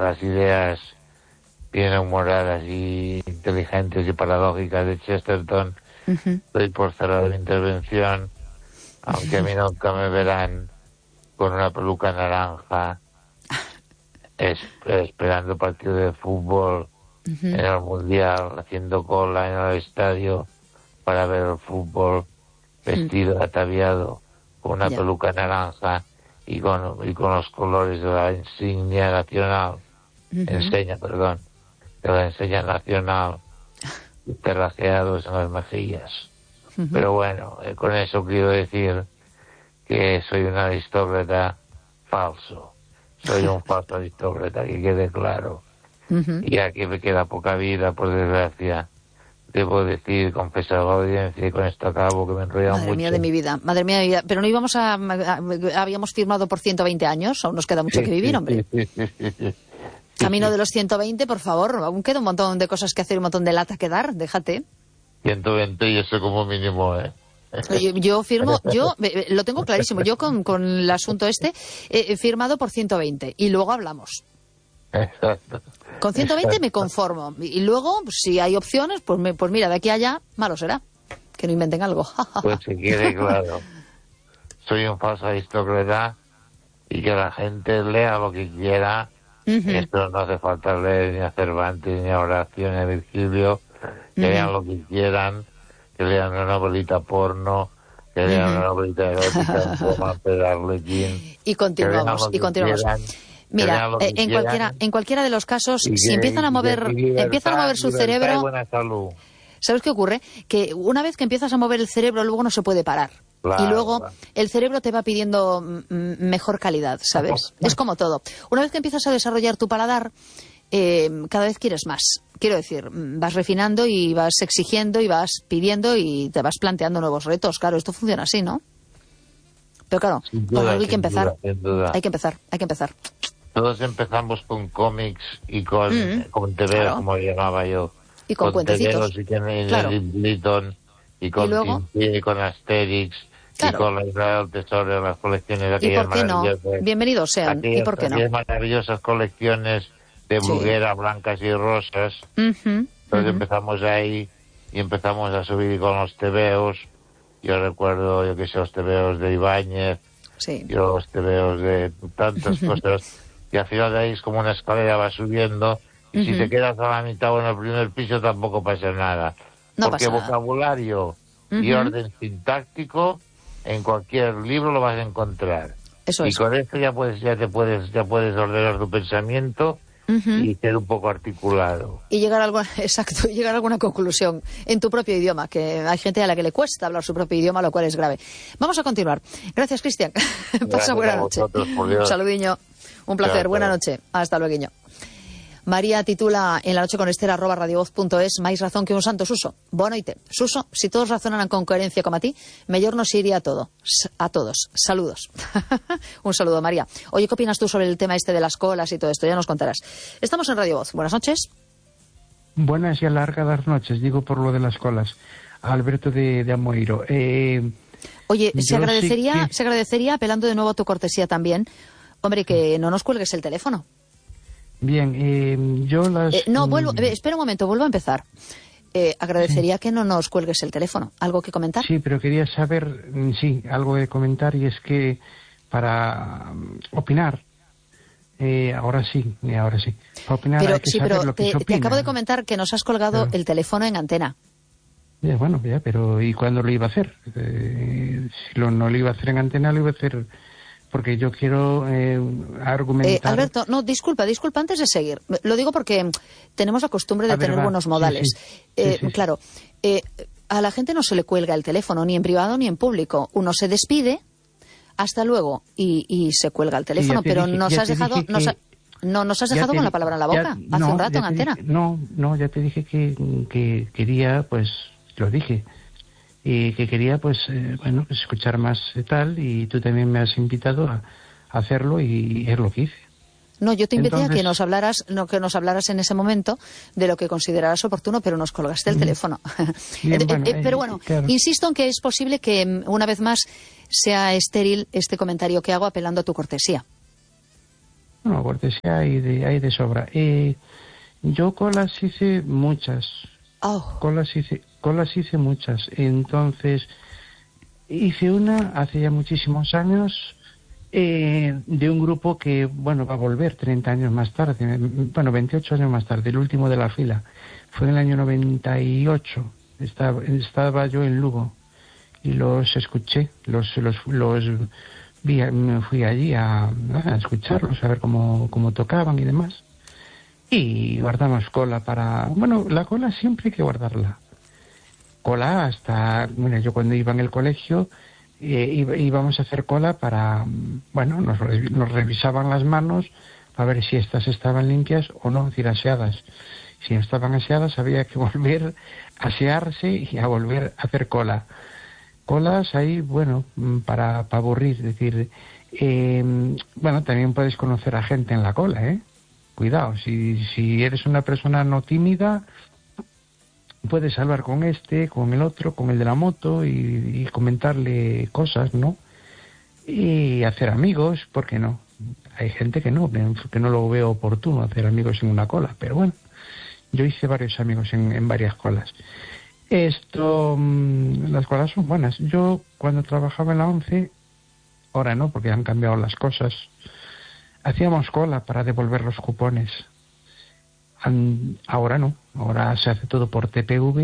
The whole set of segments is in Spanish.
las ideas bien humoradas y inteligentes y paradójicas de Chesterton, doy por cerrada mi intervención, aunque a mí nunca me verán con una peluca naranja esperando partido de fútbol en el Mundial, haciendo cola en el estadio para ver el fútbol, vestido, ataviado, con una peluca naranja y con los colores de la insignia nacional, de la enseña nacional, terraceados en las mejillas. Pero bueno, con eso quiero decir que soy un aristócrata falso. Soy un falso aristócrata, que quede claro. Y aquí me queda poca vida, por desgracia. Debo decir, confesar a la audiencia, y con esto acabo, que me he enrollado mucho. Madre mía de mi vida. Pero no íbamos habíamos firmado por 120 años, aún nos queda mucho que vivir, hombre. Camino de los 120, por favor, aún queda un montón de cosas que hacer, un montón de lata que dar, déjate. 120 y eso como mínimo, Oye, yo firmo, lo tengo clarísimo, yo con el asunto he firmado por 120 y luego hablamos. Exacto. Con 120 me conformo y luego, si hay opciones, pues mira, de aquí a allá, malo será. Que no inventen algo. Pues si quiere, claro. Soy un falso aristócrata y que la gente lea lo que quiera. Esto no hace falta leer ni a Cervantes, ni a Horacio, ni a Virgilio. Que lean lo que quieran, que lean una novelita porno, que lean una novelita erótica, como Pedro Arlequín. Y continuamos. Mira, en cualquiera de los casos, si empiezan a mover su cerebro, buena salud. ¿Sabes qué ocurre? Que una vez que empiezas a mover el cerebro, luego no se puede parar. Claro, y luego el cerebro te va pidiendo mejor calidad, ¿sabes? Es como todo. Una vez que empiezas a desarrollar tu paladar, cada vez quieres más. Quiero decir, vas refinando y vas exigiendo y vas pidiendo y te vas planteando nuevos retos. Claro, esto funciona así, ¿no? Pero claro, hay que empezar. Hay que empezar. Todos empezamos con cómics y con TV, claro, como llamaba yo. Y con cuentecitos. Y con Littleton, y con Tintín, y con Asterix, claro, y con la Isla del Tesoro, las colecciones de aquellas maravillosas. No? Bienvenidos sean. ¿Y por qué no? Aquellas maravillosas colecciones de Bruguera, blancas y rosas. Entonces empezamos ahí y empezamos a subir con los tebeos. Yo recuerdo, los tebeos de Ibáñez, los tebeos de tantas cosas. Y al final de ahí es como una escalera, va subiendo. Y si te quedas a la mitad o en el primer piso tampoco pasa nada. Porque vocabulario y orden sintáctico en cualquier libro lo vas a encontrar. Eso es. Y con esto ya puedes ordenar tu pensamiento y ser un poco articulado. Y llegar a alguna conclusión en tu propio idioma, que hay gente a la que le cuesta hablar su propio idioma, lo cual es grave. Vamos a continuar. Gracias, Cristian. Pasa buena noche. Un saludiño. Un placer. Buena noche. Hasta luego. María titula en la noche con Esther @radiovoz.es, máis razón que un santo. Suso, boa noite. Suso, si todos razonaran con coherencia como a ti, mellor nos iría a todos. Saludos. Un saludo, María. Oye, ¿qué opinas tú sobre el tema de las colas y todo esto? Ya nos contarás. Estamos en Radio Voz. Buenas noches. Buenas y alargadas noches, digo por lo de las colas. Alberto de Amoeiro. Oye, se agradecería, apelando de nuevo a tu cortesía también, hombre, que no nos cuelgues el teléfono. Bien, yo las... espera un momento, vuelvo a empezar. Agradecería que no nos cuelgues el teléfono. ¿Algo que comentar? Sí, pero quería saber, algo de comentar, y es que para opinar, ahora sí. Para opinar hay que saber lo que se opina. Te acabo de comentar que nos has colgado el teléfono en antena. Pero ¿y cuándo lo iba a hacer? Si no lo iba a hacer en antena, lo iba a hacer... Porque yo quiero argumentar... Alberto, no, disculpa, antes de seguir. Lo digo porque tenemos la costumbre de tener buenos modales. Claro, a la gente no se le cuelga el teléfono, ni en privado ni en público. Uno se despide, hasta luego, y se cuelga el teléfono. Pero nos has dejado con la palabra en la boca hace un rato en antena. No, ya te dije que quería, pues, lo dije. Y que quería, pues escuchar más tal, y tú también me has invitado a hacerlo, y es lo que hice. No, yo te invité a que nos hablaras en ese momento de lo que consideraras oportuno, pero nos colgaste el teléfono. Bien, pero bueno, claro. Insisto en que es posible que una vez más sea estéril este comentario que hago apelando a tu cortesía. Bueno, cortesía hay de sobra. Yo colas hice muchas. Oh. Colas hice muchas. Entonces, hice una hace ya muchísimos años de un grupo que, bueno, va a volver 30 años más tarde. Bueno, 28 años más tarde, el último de la fila. Fue en el año 98. Estaba yo en Lugo y los escuché, los vi, me fui allí a escucharlos, a ver cómo tocaban y demás. Y guardamos cola para... Bueno, la cola siempre hay que guardarla. Cola hasta... Mira, yo cuando iba en el colegio íbamos a hacer cola para... Bueno, nos revisaban las manos para ver si estas estaban limpias o no, es decir, aseadas. Si estaban aseadas había que volver a asearse y a volver a hacer cola. Colas ahí, bueno, para aburrir, es decir... bueno, también puedes conocer a gente en la cola, ¿eh? Cuidado, si eres una persona no tímida, puedes hablar con con el otro, con el de la moto y comentarle cosas, ¿no? Y hacer amigos, ¿por qué no? Hay gente que no lo veo oportuno hacer amigos en una cola, pero bueno, yo hice varios amigos en varias colas. Las colas son buenas. Yo cuando trabajaba en la ONCE, ahora no, porque han cambiado las cosas, hacíamos cola para devolver los cupones. Ahora no, ahora se hace todo por TPV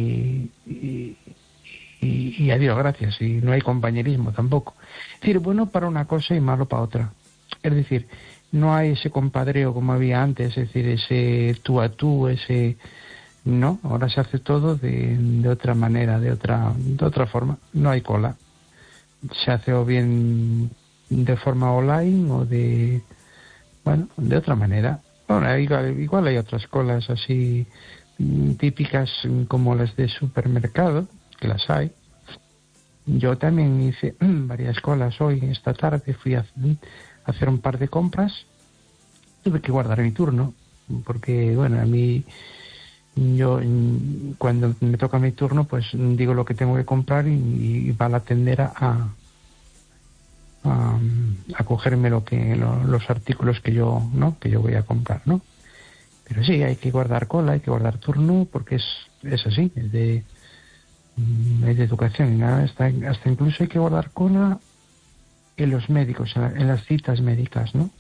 y adiós, gracias, y no hay compañerismo tampoco. Es decir, bueno para una cosa y malo para otra. Es decir, no hay ese compadreo como había antes, es decir, ese tú a tú, no, ahora se hace todo de otra manera, de otra forma. No hay cola. Se hace o bien de forma online o de otra manera. Ahora, igual hay otras colas así típicas como las de supermercado, que las hay. Yo también hice varias colas hoy, esta tarde, fui a hacer un par de compras. Tuve que guardar mi turno, porque, bueno, a mí, yo cuando me toca mi turno, pues digo lo que tengo que comprar y va la tendera a cogerme los artículos que yo voy a comprar, ¿no? Pero sí, hay que guardar cola, hay que guardar turno, porque es así, es de educación y nada, hasta incluso hay que guardar cola en los médicos, en las citas médicas, ¿no?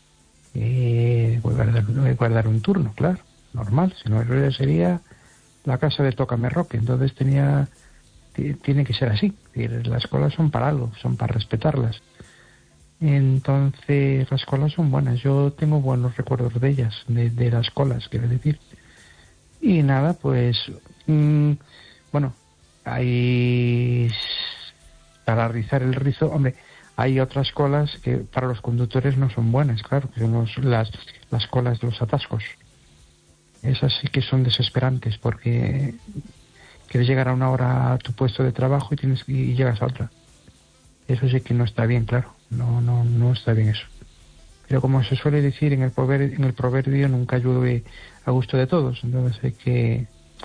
Guardar un turno, claro, normal, si no sería la casa de Tócame Roque, entonces tiene que ser así, las colas son para algo, son para respetarlas. Entonces las colas son buenas, yo tengo buenos recuerdos de ellas, de las colas, quiero decir. Y nada, pues bueno, hay para rizar el rizo, hombre, hay otras colas que para los conductores no son buenas, claro, que son las colas de los atascos. Esas sí que son desesperantes porque quieres llegar a una hora a tu puesto de trabajo y llegas a otra. Eso sí que no está bien, claro. No está bien eso. Pero como se suele decir en el proverbio, nunca llueve a gusto de todos. Entonces hay que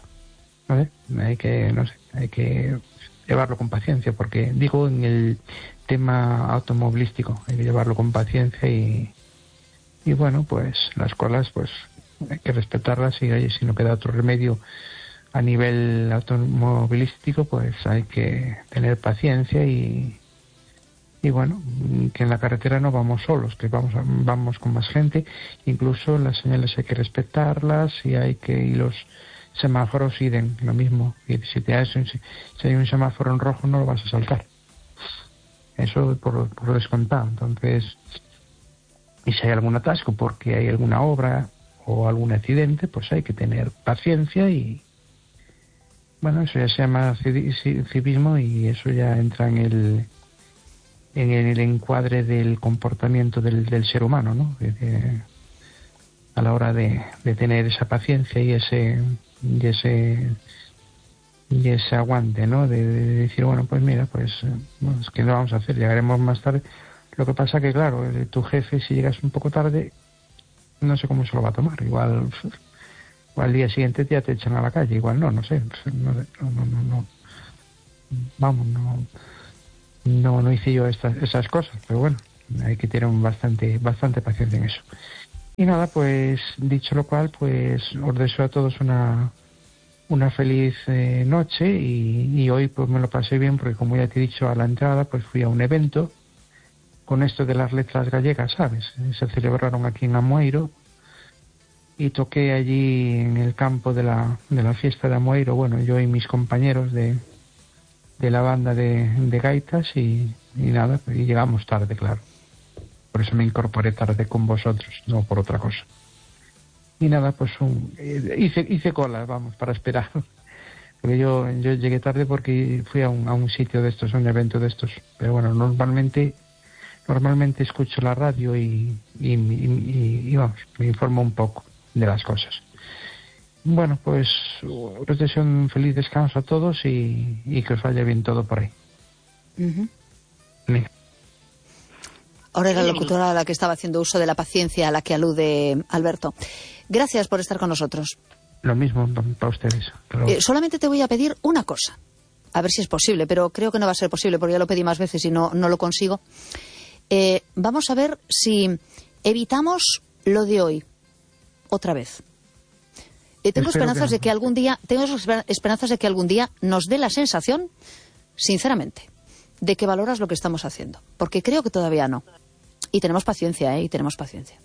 llevarlo con paciencia, porque digo en el tema automovilístico, hay que llevarlo con paciencia y bueno, pues las colas pues hay que respetarlas y si no queda otro remedio a nivel automovilístico, pues hay que tener paciencia y bueno, que en la carretera no vamos solos, que vamos con más gente, incluso las señales hay que respetarlas y los semáforos idem, lo mismo. Y si hay un semáforo en rojo no lo vas a saltar. Eso por descontado. Entonces, y si hay algún atasco porque hay alguna obra o algún accidente, pues hay que tener paciencia y bueno, eso ya se llama civismo y eso ya entra en el encuadre del comportamiento del ser humano, ¿no? A la hora de tener esa paciencia y ese aguante, ¿no? De decir, bueno, pues mira, pues es que lo vamos a hacer, llegaremos más tarde. Lo que pasa que, claro, tu jefe, si llegas un poco tarde, no sé cómo se lo va a tomar. Igual al día siguiente ya te echan a la calle, igual no sé. No. Vamos, no hice yo esas cosas, pero bueno, hay que tener bastante paciencia en eso. Y nada, pues dicho lo cual, pues os deseo a todos una feliz noche y hoy pues me lo pasé bien porque, como ya te he dicho a la entrada, pues fui a un evento con esto de las letras gallegas, ¿sabes? Se celebraron aquí en Amoeiro y toqué allí en el campo de la fiesta de Amoeiro, bueno, yo y mis compañeros de la banda de gaitas y nada, y llegamos tarde, claro. Por eso me incorporé tarde con vosotros, no por otra cosa. Y nada, pues hice cola, vamos, para esperar. Porque yo llegué tarde porque fui a un sitio de estos, a un evento de estos. Pero bueno, normalmente escucho la radio y vamos, me informo un poco de las cosas. Bueno, pues os deseo un feliz descanso a todos y que os vaya bien todo por ahí. Uh-huh. Ahora era la locutora a la que estaba haciendo uso de la paciencia a la que alude Alberto. Gracias por estar con nosotros. Lo mismo para ustedes. Solamente te voy a pedir una cosa. A ver si es posible, pero creo que no va a ser posible porque ya lo pedí más veces y no lo consigo. Vamos a ver si evitamos lo de hoy. Otra vez. Tengo esperanzas de que algún día nos dé la sensación, sinceramente, de que valoras lo que estamos haciendo. Porque creo que todavía no. Y tenemos paciencia, y tenemos paciencia.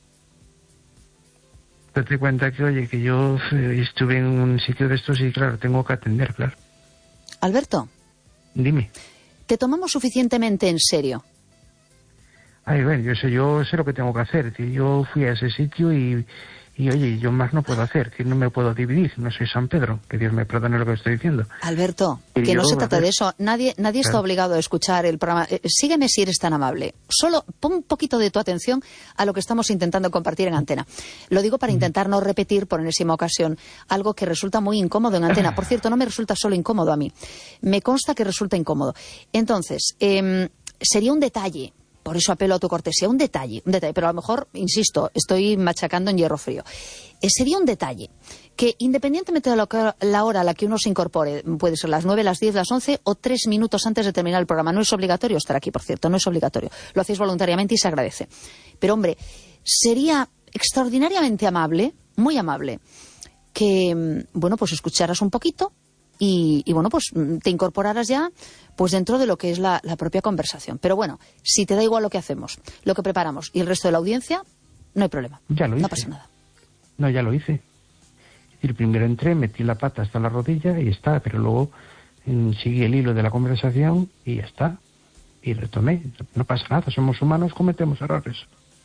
Date cuenta que, oye, que yo estuve en un sitio de estos y, claro, tengo que atender, claro. Alberto. Dime. ¿Te tomamos suficientemente en serio? Ay, bueno, yo sé lo que tengo que hacer. Es decir, yo fui a ese sitio y oye, yo más no puedo hacer, que no me puedo dividir, no soy San Pedro, que Dios me perdone lo que estoy diciendo. Alberto, que no se trata de eso, nadie está obligado a escuchar el programa. Sígueme si eres tan amable, solo pon un poquito de tu atención a lo que estamos intentando compartir en antena. Lo digo para intentar no repetir por enésima ocasión algo que resulta muy incómodo en antena. Por cierto, no me resulta solo incómodo a mí, me consta que resulta incómodo. Entonces, sería un detalle. Por eso apelo a tu cortesía, un detalle, pero a lo mejor, insisto, estoy machacando en hierro frío. Sería un detalle que, independientemente de la hora a la que uno se incorpore, puede ser las 9, las 10, las 11 o 3 minutos antes de terminar el programa. No es obligatorio estar aquí, por cierto, no es obligatorio. Lo hacéis voluntariamente y se agradece. Pero, hombre, sería extraordinariamente amable, muy amable, que, bueno, pues escucharas un poquito y bueno, pues te incorporaras ya pues dentro de lo que es la propia conversación. Pero bueno, si te da igual lo que hacemos, lo que preparamos y el resto de la audiencia, no hay problema. Ya lo hice. No pasa nada. No, ya lo hice. El primero entré, metí la pata hasta la rodilla y está, pero luego seguí el hilo de la conversación y ya está. Y retomé. No pasa nada, somos humanos, cometemos errores.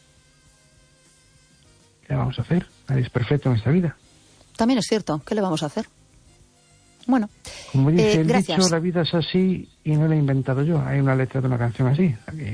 ¿Qué vamos a hacer? Nadie es perfecto en esta vida. También es cierto. ¿Qué le vamos a hacer? Bueno, como dice el gracias. dicho, la vida es así y no la he inventado yo. Hay una letra de una canción así.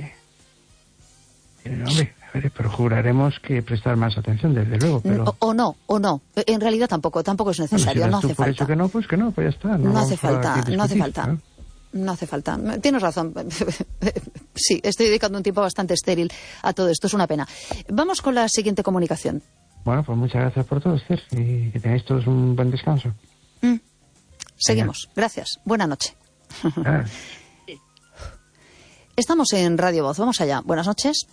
Hombre, pero juraremos que prestar más atención, desde luego. Pero... O no. En realidad tampoco es necesario. Bueno, si no hace por falta. Eso que no, pues ya está. No hace falta. No hace falta. Tienes razón. Sí, estoy dedicando un tiempo bastante estéril a todo esto. Es una pena. Vamos con la siguiente comunicación. Bueno, pues muchas gracias por todo, Esther. Y que tengáis todos un buen descanso. Seguimos. Gracias. Buena noche. Estamos en Radio Voz. Vamos allá. Buenas noches.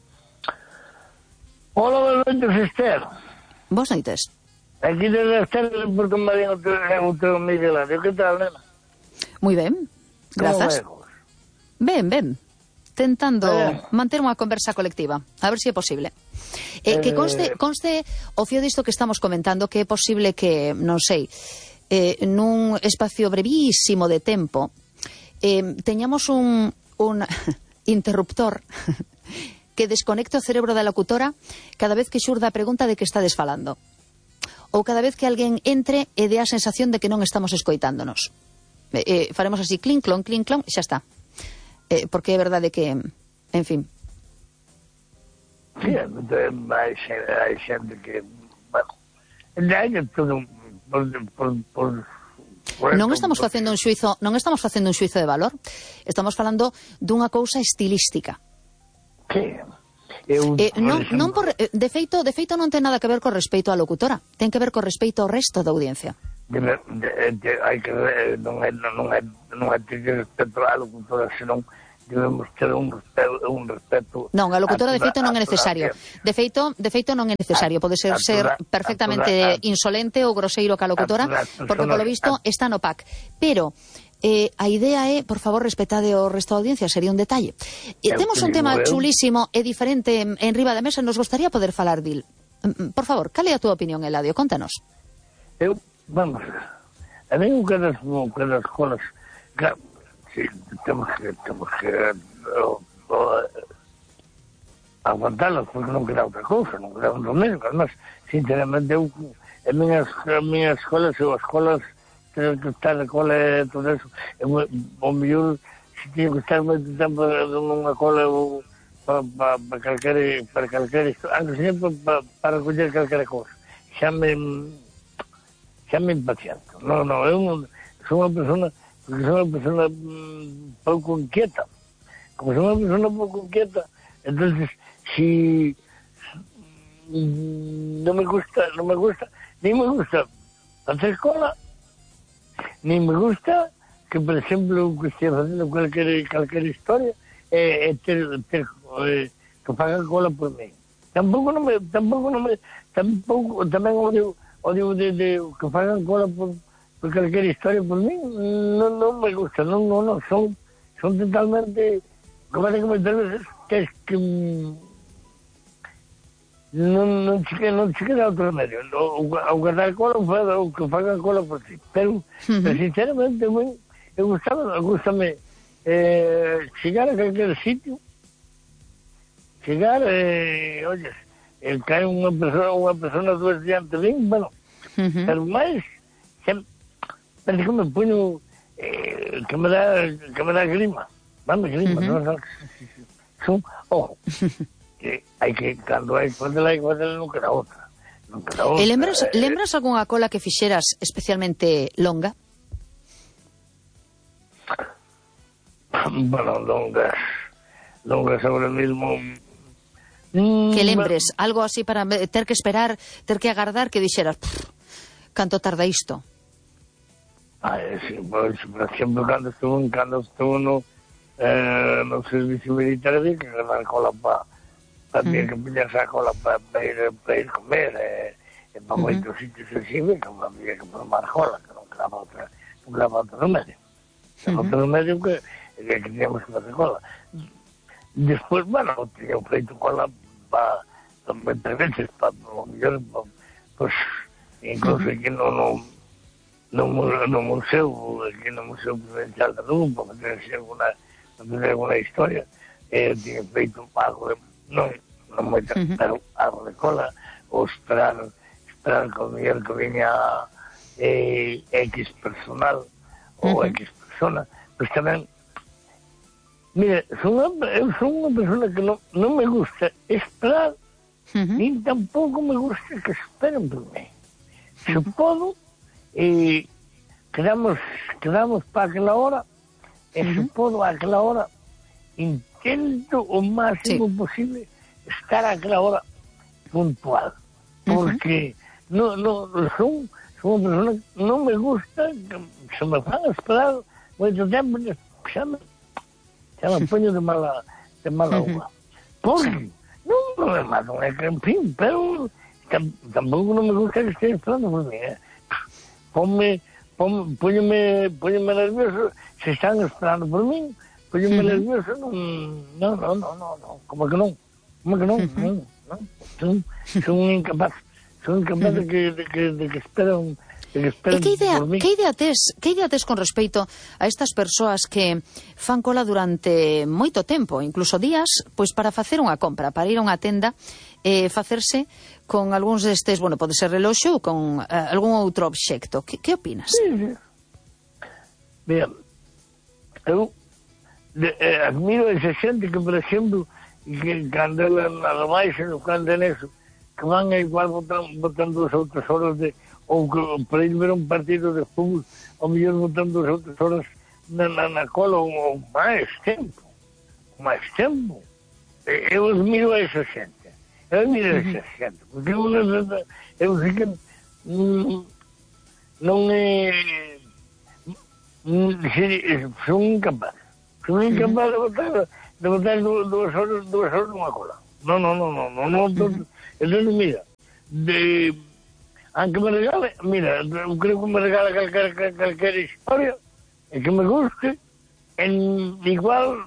Hola, buenas noches, Esther. Buenas noches. Aquí desde Esther, porque me viene otro Miguel Ángel. ¿Qué tal, nena? Muy bien. Gracias. Ben. Tentando manter unha conversa colectiva. A ver se é posible. Que conste o fío disto que estamos comentando que é posible que, non sei, nun espacio brevísimo de tempo teñamos un interruptor que desconecte o cerebro da locutora cada vez que xurda a pregunta de que estades falando. Ou cada vez que alguén entre e dé a sensación de que non estamos escoitándonos. Faremos así, clink, clon, e xa está. Porque é verdade que, en fin. Sí, hai xente que, bueno, hai todo non estamos facendo un xuizo de valor. Estamos falando dunha cousa estilística. Sí. De feito non ten nada que ver co respeito á locutora, ten que ver co respeito ao resto da audiencia. Hai que non é ter respecto á locutora, senón debemos ter un respeto. Non, a locutora de feito non é necesario. De feito non é necesario. Pode ser perfectamente insolente ou groseiro ca locutora, porque polo visto está no PAC. Pero a idea é, por favor, respetade o resto da audiencia, sería un detalle. Temos un tema chulísimo e diferente en riba da mesa, nos gustaría poder falar dil. Por favor, cal é a túa opinión, Eladio? Contanos. Vamos, a mí un que das colas, claro, sí, temos que aguantalas, porque non queda outra cousa, non queda outro medio. Además, sinceramente, as miñas escolas, as escolas, tener que estar de cola e todo eso, o mellor, se teño que estar moito tempo nunha cola para calquera isto, antes sempre para recoller calquera cousa. Xa me impaciento. Non, eu sou unha persona pouco inquieta. Como sou unha persona pouco inquieta, entonces, si non me gusta, ni me gusta facer escola, ni me gusta que, por exemplo, que estea facendo calquera historia e ter que fagan cola por mí. Tampouco tamén odio de que fagan cola por calquera historia por mí. Non me gusta, non, son totalmente, como digo moitas veces, que es que non se queda outro medio. O guardar cola ou que fagan cola por ti. Pero sinceramente, gústame chegar a calquer sitio, oye, cae unha persona dúas diante de mí, bueno, pero máis, parece que me puño, que me dá grima, ojo, hai que, cando hai que facela non queda outra. E lembras algunha cola que fixeras especialmente longa? Bueno, longas ahora mismo. Que lembres, algo así para ter que esperar, ter que agardar, que dixeras, canto tarda isto? Sí, por exemplo, cando estuvo no servicio militar, había que agardar cola había que pillarse a cola para ir comer, e para moitos sitios sensibles, que había que formar cola, que non quedaba outro remedio. Outro remedio que teníamos que facer cola. Despois, bueno, teño feito cola para entre veces, para o mellor, pues, incluso aquí no museo, aquí no Museo Provincial de Lugo, para facer alguna historia, teño feito algo de, non moita, pero algo de cola, ou esperar que o mellor que viña X personal, ou X persona, pues tamén. Mira, eu son unha persona que non me gusta esperar, nin tampouco me gusta que esperen por mí. Se podo, quedamos para aquela hora, e se podo a aquela hora, intento o máximo posible estar a aquela hora puntual. Porque son unha persona que non me gusta que se me fan esperar moito tempo, xa me poño de mala uva. Porque non me mato, en fin, pero tampouco non me gusta que esté esperando por mí. Póñome nervioso se están esperando por mí, póñome nervioso, non, como que non, son incapaz de que esperan. E que idea tes con respecto a estas persoas que fan cola durante moito tempo, incluso días, pois para facer unha compra, para ir a unha tenda e facerse con algúns destes, bueno, pode ser reloxo ou con algún outro obxecto. Que opinas? Sí. Mira, eu admiro esa xente que, por exemplo, que cando nada máis cando en eso, que van a igual botando as outras horas ou que para ir ver un partido de fútbol, ou mellor botando as outras horas na cola ou máis tempo. Eu admiro a esa xente. Porque eu sei que non é... son incapaz. Son incapaz de botar 2 horas nunha cola. Non. Entón, mira, aunque me regale, mira, eu creo que me regala calquera historia e que me guste, igual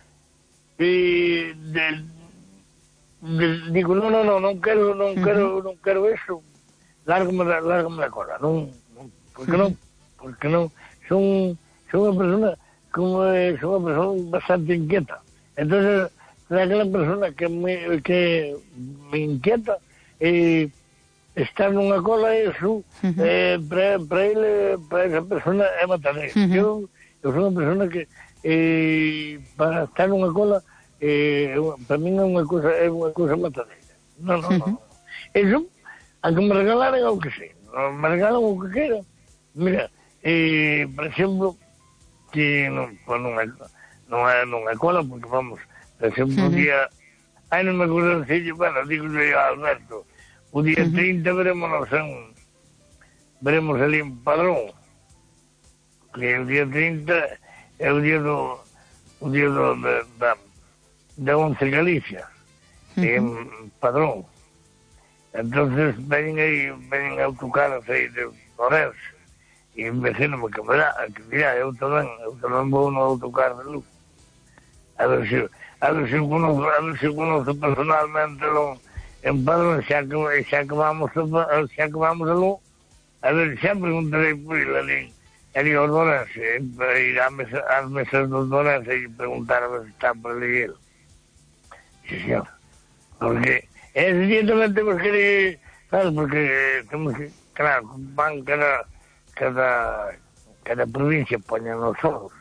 digo, non quero eso, lárgame la cola, non, porque non, son unha persona bastante inquieta. Entonces, aquela persona que me inquieta estar nunha cola, eso para esa persona é matadeira. Eu sou unha persona que para estar nunha cola para min é unha cousa matadeira. Non. Eso, a que me regalaran o que sei, me regalan o que quera. Mira, por exemplo, que non é cola, porque vamos, por exemplo, un día, non me acuerdo decir, bueno, digo a Alberto, o día 30 veremos ali en Padrón, que o día 30 é o día da 11 Galicia, en Padrón. Entonces veñen autocaras aí de Orense, e imagíname que dirá, eu tamén vou no autocar de luz. A ver se conozco personalmente en Padrón, xa que vamos a luz, a ver, xa preguntarei por ele ali aos Orense, ir ás mesas dos Orense e preguntar a ver se está por ali ele. Sí, señor. Porque ese día tamén temos que ir, claro, porque temos que, claro, van cada provincia poñen os solos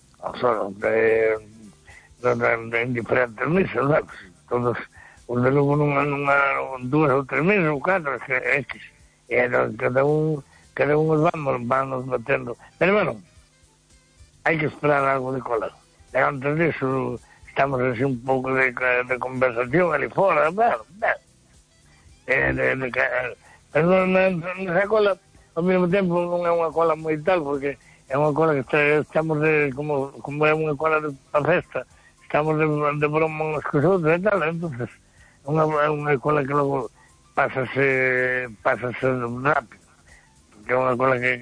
en diferentes mesas, ¿sabes? Todos os de Lugo nunha 2 ou 3 mesas ou 4, estes, cada un vamos batendo, pero bueno, hai que esperar algo de cola. E antes disso estamos así un pouco de conversación ali fora, bueno, nesa cola ao mesmo tempo non é unha cola moi tal, porque é unha cola que estamos como é unha cola de festa, estamos de broma uns cos outros e tal, entonces é unha cola que logo pásase rápido, porque é unha cola que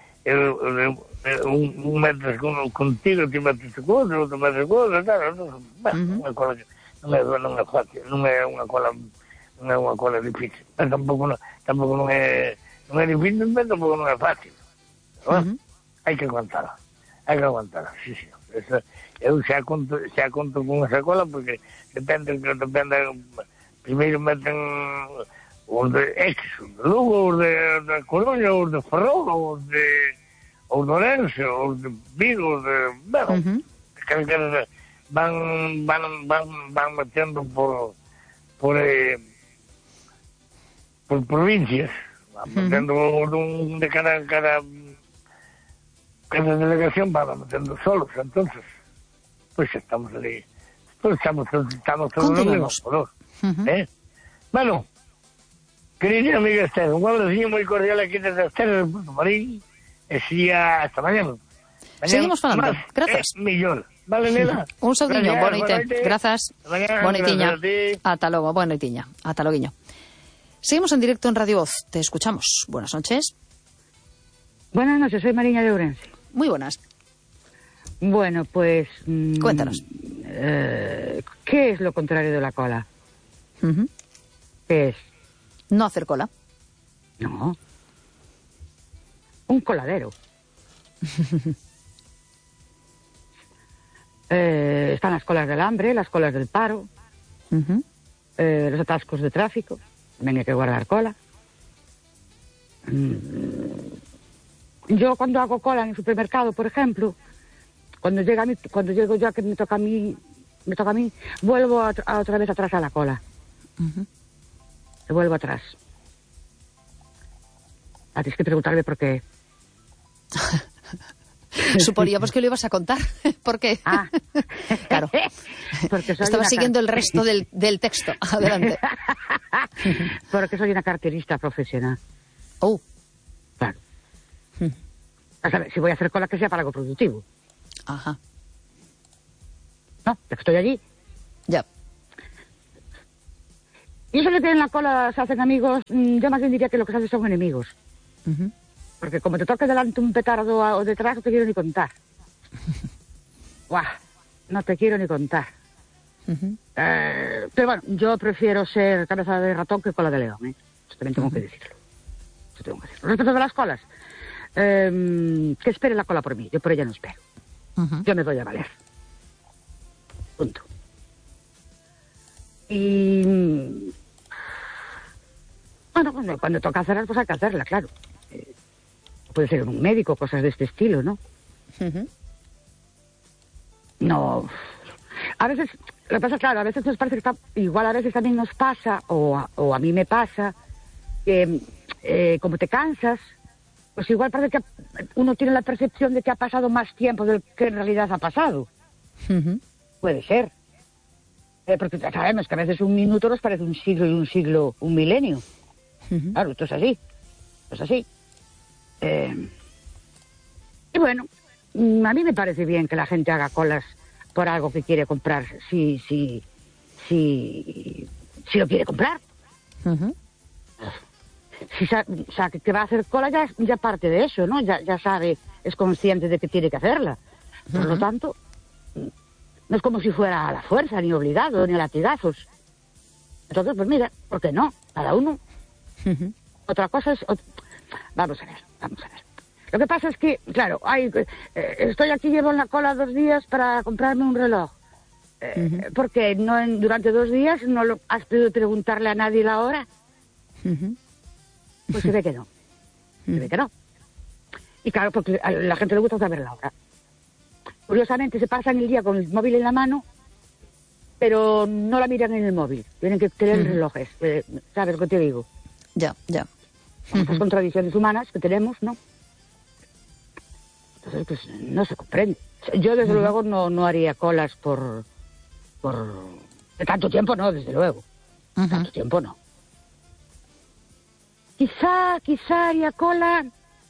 un metes contigo, ti metes con outro metes con outro e tal, entonces, unha cola que non é fácil, non é unha cola difícil, pero tampouco non é difícil, pero tampouco non é fácil. Hai que aguantala, sí. Eu xa conto con esa cola, porque depende, primeiro meten os de X, os de Lugo, os de Coruña, os de Ferrol, os de Ourense, os de Vigo, os de... Bueno, van metendo por provincias, metendo de cada delegación van metendo solos, entonces pues estamos ali, pues estamos todos los mismos color. Bueno, querida amiga Esther, un abrazo muy cordial aquí desde Esther del Puerto Marín, e si hasta mañana. Seguimos falando, grazas. Millón. Vale, nena. Un saudiño, boa noite. Grazas. Boa noitiña. Ata logo, boa noitiña. Ata loguiño. Seguimos en directo en Radio Voz. Te escuchamos. Buenas noches. Buenas noches, soy Mariña de Ourense. Muy buenas. Bueno, pues... Cuéntanos. ¿Qué es lo contrario de la cola? ¿Qué es? No hacer cola. No. Un coladero. Están las colas del hambre, las colas del paro, los atascos de tráfico, también hay que guardar cola. Yo cuando hago cola en el supermercado, por ejemplo, cuando llego ya que me toca a mí, vuelvo otra vez atrás a la cola. Vuelvo atrás. Tienes que preguntarme por qué. Suponíamos que lo ibas a contar. ¿Por qué? Claro. Porque estaba siguiendo el resto del texto. Adelante. Porque soy una carterista profesional. Oh. Claro. A saber, si voy a hacer cola, que sea para algo productivo. Ajá. No, ya que estoy allí. Ya. Y eso de que en la cola se hacen amigos, yo más bien diría que lo que se hacen son enemigos. Porque como te toque delante un petardo o detrás, no te quiero ni contar. Buah, no te quiero ni contar. Pero bueno, yo prefiero ser cabeza de ratón que cola de león, ¿eh? Eso también tengo que decirlo. Respecto a las colas, que espere la cola por mí, yo por ella no espero. Yo me doy a valer. Punto. Y bueno, cuando toca hacerla, pues hay que hacerla, claro. Puede ser un médico, cosas de este estilo, ¿no? No. A veces, lo que pasa, claro, a veces nos parece que está, igual a veces también nos pasa, o a mí me pasa, que como te cansas, pues igual parece que uno tiene la percepción de que ha pasado más tiempo del que en realidad ha pasado. Puede ser. Porque sabemos que a veces un minuto nos parece un siglo y un siglo, un milenio. Claro, esto es así. Esto es así. Y bueno, a mí me parece bien que la gente haga colas por algo que quiere comprar, si lo quiere comprar. Si sabe que va a hacer cola, ya parte de eso, ¿no? Ya sabe, es consciente de que tiene que hacerla. Por lo tanto, no es como si fuera a la fuerza, ni obligado, ni a latigazos. Entonces, pues mira, ¿por qué no? Cada uno. Otra cosa es... Vamos a ver. Lo que pasa es que, claro, estoy aquí, llevo en la cola 2 días para comprarme un reloj. Porque durante 2 días no has podido preguntarle a nadie la hora. Pues se ve que no. Se ve que no. Y claro, porque a la gente le gusta saber la hora. Curiosamente se pasan el día con el móvil en la mano, pero no la miran en el móvil. Tienen que tener relojes. ¿Sabes lo que te digo? Ya. Estas contradicciones humanas que tenemos, ¿no? Entonces, pues no se comprende. Yo, desde luego, no haría colas por... De tanto tiempo, no, desde luego. Tanto tiempo, no. Quizá haría cola...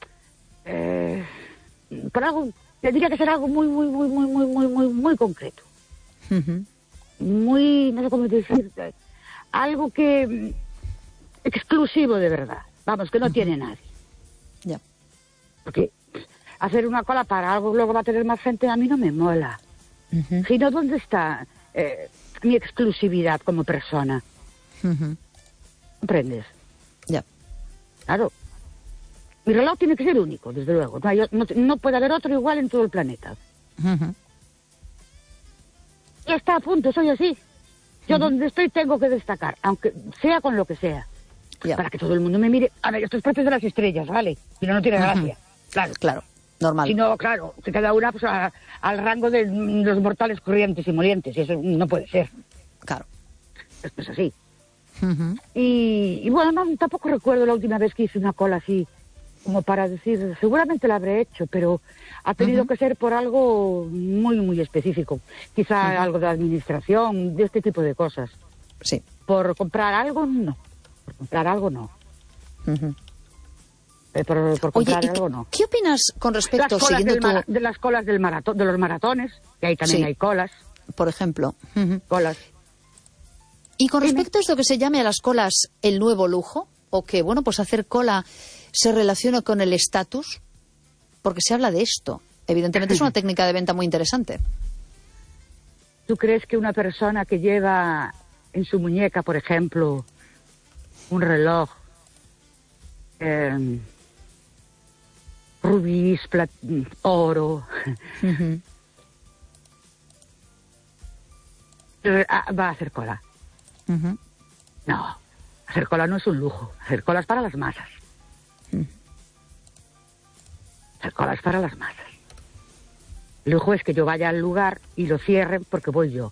por algo... Tendría que ser algo muy concreto. Muy... No sé cómo decirte. Algo que... exclusivo de verdad. Vamos, que no tiene nadie. Ya. Porque hacer una cola para algo luego va a tener más gente, a mí no me mola. Sino, ¿dónde está mi exclusividad como persona? ¿Comprendes? Ya. Claro. Mi reloj tiene que ser único, desde luego. No puede haber otro igual en todo el planeta. Ya está, a punto, soy así. Yo donde estoy tengo que destacar, aunque sea con lo que sea. Ya. Para que todo el mundo me mire. A ver, esto es parte de las estrellas, ¿vale? Si no, no tiene gracia. Claro, normal. Si no, claro, que cada una pues, al rango de los mortales corrientes y molientes. Y eso no puede ser. Claro. Esto es así. Y bueno, tampoco recuerdo la última vez que hice una cola así, como para decir, seguramente la habré hecho, pero ha tenido que ser por algo muy específico. Quizá algo de administración, de este tipo de cosas. Sí. Por comprar algo, no. Por comprar algo, no. Por comprar algo, no. ¿Qué opinas con respecto de las colas del maratón, de los maratones? Que ahí también hay colas. Por ejemplo. Colas. Y con respecto a esto que se llame a las colas el nuevo lujo, o que, bueno, pues hacer cola se relaciona con el estatus, porque se habla de esto. Evidentemente es una técnica de venta muy interesante. ¿Tú crees que una persona que lleva en su muñeca, por ejemplo, un reloj, rubíes, oro, va a hacer cola? No, hacer cola no es un lujo. Hacer cola es para las masas. Hacer cola es para las masas. El lujo es que yo vaya al lugar y lo cierren porque voy yo.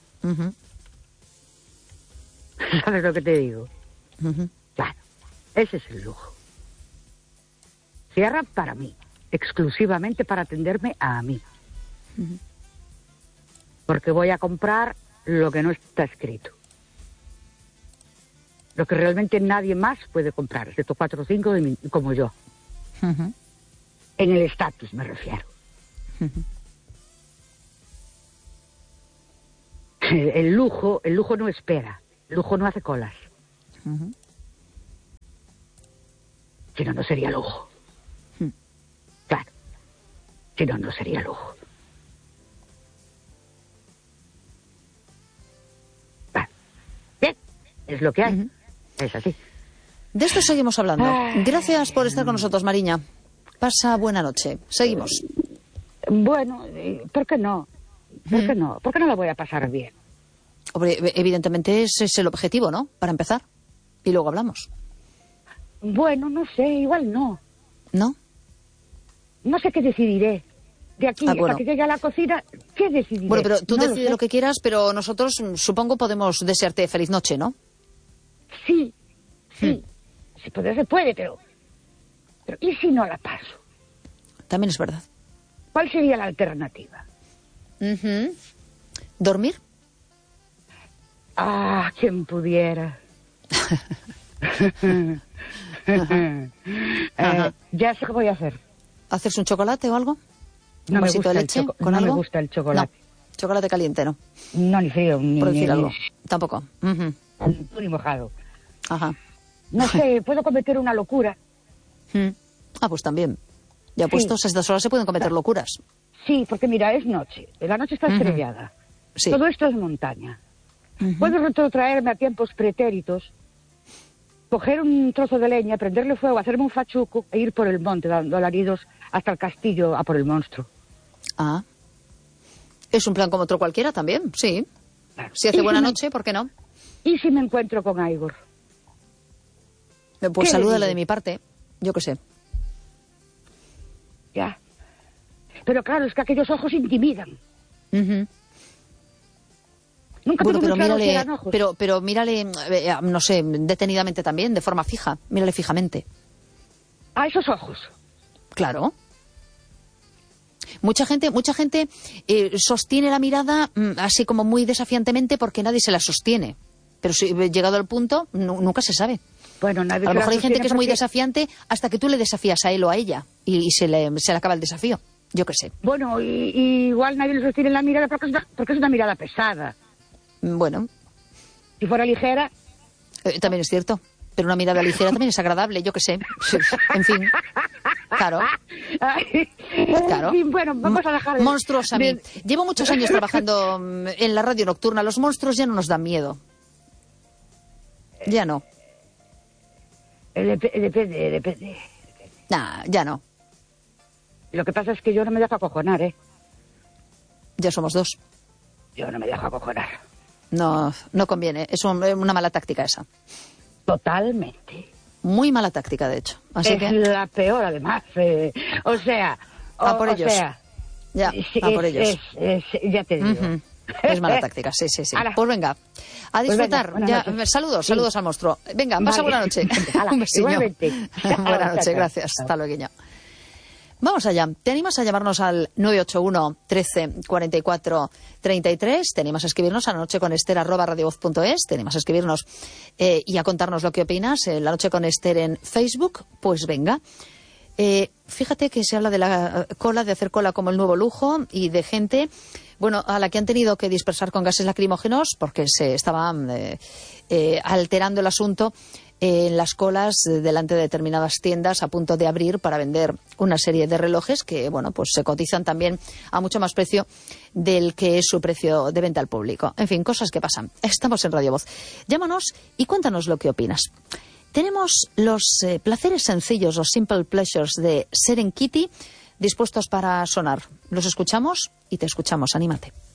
¿Sabes lo que te digo? Claro, ese es el lujo. Cierran para mí, exclusivamente para atenderme a mí. Porque voy a comprar lo que no está escrito. Lo que realmente nadie más puede comprar, excepto 4 o 5 como yo. En el estatus me refiero. el lujo no espera, el lujo no hace colas. Si no, no sería lujo. Claro, si no, no sería lujo. Claro. Bien, es lo que hay, es así. De esto seguimos hablando. Gracias por estar con nosotros, Mariña. Pasa buena noche. Seguimos. Bueno, ¿por qué no? ¿Por qué no? ¿Por qué no la voy a pasar bien? Hombre, evidentemente ese es el objetivo, ¿no? Para empezar. Y luego hablamos. Bueno, no sé, igual no. ¿No? No sé qué decidiré. De aquí hasta que llegue a la cocina, ¿qué decidiré? Bueno, pero tú no decides lo que quieras, pero nosotros, supongo, podemos desearte feliz noche, ¿no? Sí. Si poder se puede, pero ¿y si no la paso? También es verdad. ¿Cuál sería la alternativa? ¿Dormir? Ah, quien pudiera. Ya sé qué voy a hacer. ¿Hacerse un chocolate o algo? No ¿Un vasito de leche con algo? me gusta el chocolate. No, chocolate caliente, ¿no? No, ni frío, ni... Por decir algo. Tampoco. Ni mojado. Ajá. No sé, puedo cometer una locura. Pues también. Ya puestos a estas horas se pueden cometer locuras. Sí, porque mira, es noche. La noche está estrellada. Sí. Todo esto es montaña. Puedo retrotraerme a tiempos pretéritos, coger un trozo de leña, prenderle fuego, hacerme un fachuco e ir por el monte dando alaridos hasta el castillo a por el monstruo. Ah. Es un plan como otro cualquiera también, sí. Claro. Si hace buena noche, ¿por qué no? ¿Y si me encuentro con Igor? Pues salúdale de mi parte, yo qué sé. Ya. Pero claro, es que aquellos ojos intimidan. Nunca bueno, tengo pero muy claro mírale, si eran ojos. pero mírale, no sé, detenidamente también, de forma fija. Mírale fijamente. ¿A esos ojos? Claro. Mucha gente sostiene la mirada así como muy desafiantemente porque nadie se la sostiene. Pero si llegado al punto, nunca se sabe. Bueno, nadie a lo mejor se hay gente que es muy porque... desafiante hasta que tú le desafías a él o a ella y se le acaba el desafío. Yo qué sé. Bueno, y igual nadie le sostiene la mirada porque es una mirada pesada. Bueno. Si fuera ligera... también es cierto. Pero una mirada ligera también es agradable, yo qué sé. En fin. Claro. Claro. En fin, bueno, vamos a dejar... Monstruos a mí. Llevo muchos años trabajando en la radio nocturna. Los monstruos ya no nos dan miedo. Ya no. Depende. Nah, ya no. Lo que pasa es que yo no me dejo acojonar, ¿eh? Ya somos dos. Yo no me dejo acojonar. No conviene. Es una mala táctica esa. Totalmente. Muy mala táctica, de hecho. Así es que... la peor, además. O sea... A por ellos. O sea, ya, a por ellos. Ya te digo. Es mala táctica, sí. Pues venga, a disfrutar. Pues venga, saludos al monstruo. Venga, pasa buena noche. Un besillo. Buena noche, gracias. Hasta luego. Vamos allá. ¿Te animas a llamarnos al 981 13 44 33? ¿Te animas a escribirnos a lanocheconester@radiovoz.es? ¿Te animas a escribirnos y a contarnos lo que opinas? La Noche con Ester en Facebook. Pues venga. Fíjate que se habla de la cola, de hacer cola como el nuevo lujo y de gente, bueno, a la que han tenido que dispersar con gases lacrimógenos porque se estaba alterando el asunto en las colas delante de determinadas tiendas a punto de abrir para vender una serie de relojes que, bueno, pues se cotizan también a mucho más precio del que es su precio de venta al público. En fin, cosas que pasan. Estamos en Radio Voz. Llámanos y cuéntanos lo que opinas. Tenemos los placeres sencillos, los simple pleasures de Serengeti dispuestos para sonar. Los escuchamos y te escuchamos. Anímate.